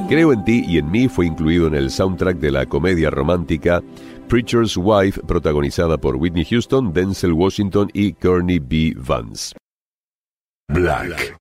Creo en ti y en mí fue incluido en el soundtrack de la comedia romántica Preacher's Wife, protagonizada por Whitney Houston, Denzel Washington y Courtney B. Vance. Black